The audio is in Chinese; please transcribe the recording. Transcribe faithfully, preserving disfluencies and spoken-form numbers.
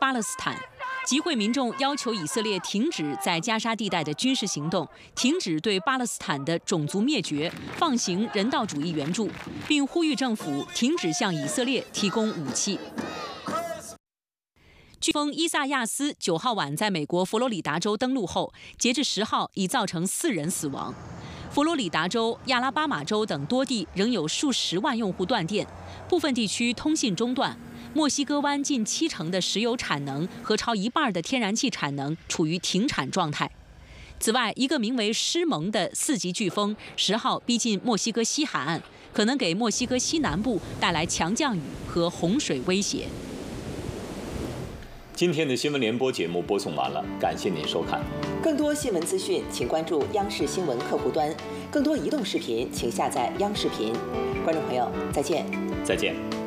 巴勒斯坦。集会民众要求以色列停止在加沙地带的军事行动，停止对巴勒斯坦的种族灭绝，放行人道主义援助，并呼吁政府停止向以色列提供武器。飓风伊萨亚斯九号晚在美国佛罗里达州登陆后，截至十号已造成四人死亡。佛罗里达州、亚拉巴马州等多地仍有数十万用户断电，部分地区通信中断。墨西哥湾近七成的石油产能和超一半的天然气产能处于停产状态。此外，一个名为施蒙的四级飓风十号逼近墨西哥西海岸，可能给墨西哥西南部带来强降雨和洪水威胁。 今天的新闻联播节目播送完了，感谢您收看。 更多新闻资讯，请关注央视新闻客户端；更多移动视频，请下载央视频。观众朋友，再见。 再见。